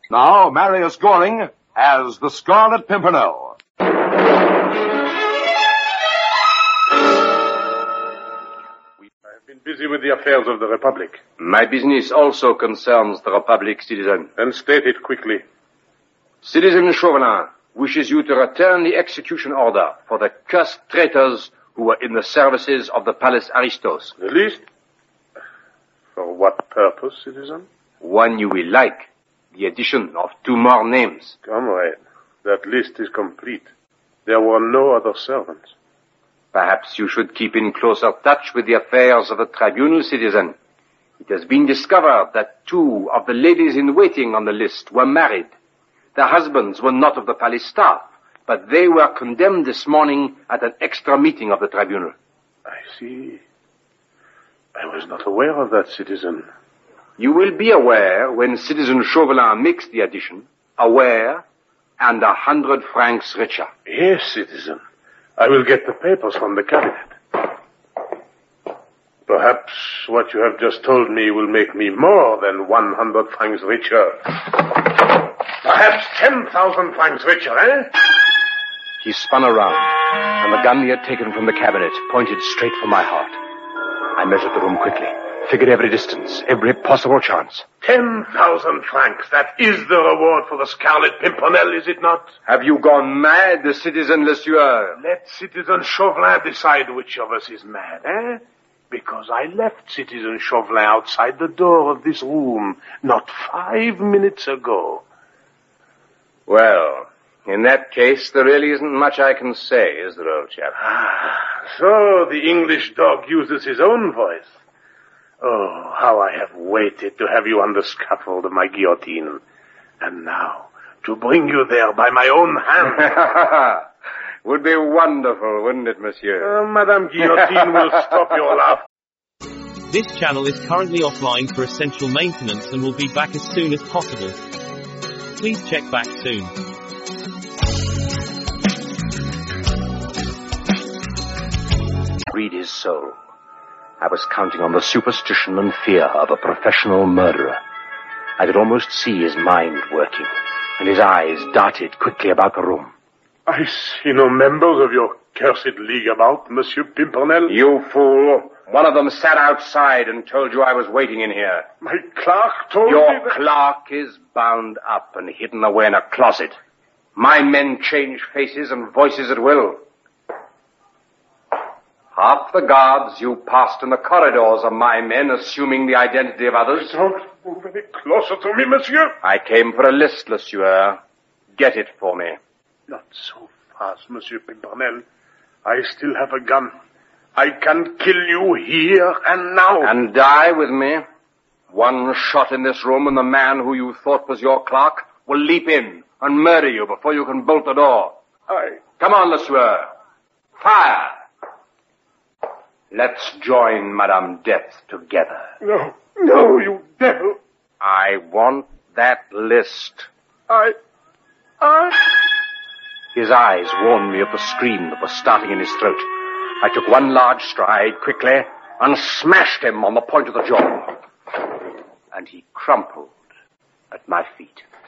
Now, Marius Goring as the Scarlet Pimpernel. I've been busy with the affairs of the Republic. My business also concerns the Republic, citizen. Then state it quickly. Citizen Chauvelin wishes you to return the execution order for the cursed traitors who were in the services of the Palace Aristos. The list? For what purpose, citizen? One you will like. The addition of 2 more names. Comrade, that list is complete. There were no other servants. Perhaps you should keep in closer touch with the affairs of the tribunal, citizen. It has been discovered that 2 of the ladies in waiting on the list were married. Their husbands were not of the palace staff, but they were condemned this morning at an extra meeting of the tribunal. I see. I was not aware of that, citizen. You will be aware when Citizen Chauvelin makes the addition, aware and 100 francs richer. Yes, citizen. I will get the papers from the cabinet. Perhaps what you have just told me will make me more than 100 francs richer. Perhaps 10,000 francs richer, eh? He spun around, and the gun he had taken from the cabinet pointed straight for my heart. I measured the room quickly, figured every distance, every possible chance. 10,000 francs. That is the reward for the Scarlet Pimpernel, is it not? Have you gone mad, Citizen Lesueur? Let Citizen Chauvelin decide which of us is mad, eh? Because I left Citizen Chauvelin outside the door of this room not 5 minutes ago. Well, in that case, there really isn't much I can say, is there, old chap? So the English dog uses his own voice. Oh, how I have waited to have you on the scaffold of my guillotine. And now, to bring you there by my own hand. Would be wonderful, wouldn't it, monsieur? Madame Guillotine will stop your laugh. This channel is currently offline for essential maintenance and will be back as soon as possible. Please check back soon. Read his soul. I was counting on the superstition and fear of a professional murderer. I could almost see his mind working, and his eyes darted quickly about the room. I see no members of your cursed league about, Monsieur Pimpernel. You fool. One of them sat outside and told you I was waiting in here. My clerk told me Your that... clerk is bound up and hidden away in a closet. My men change faces and voices at will. Half the guards you passed in the corridors are my men, assuming the identity of others. Don't move any closer to me, monsieur. I came for a list, Lesueur. Get it for me. Not so fast, Monsieur Pimpernel. I still have a gun. I can kill you here and now. And die with me. One shot in this room and the man who you thought was your clerk will leap in and murder you before you can bolt the door. Come on, Lesueur. Fire! Let's join Madame Death together. No, you devil. I want that list. His eyes warned me of the scream that was starting in his throat. I took one large stride quickly and smashed him on the point of the jaw. And he crumpled at my feet.